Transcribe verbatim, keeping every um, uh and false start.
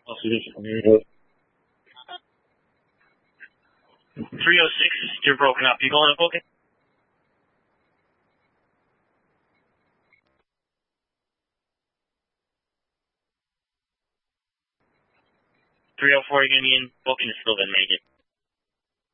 three oh six, you're broken up. You going to booking? three oh four, you're going to be in booking, still didn't make it.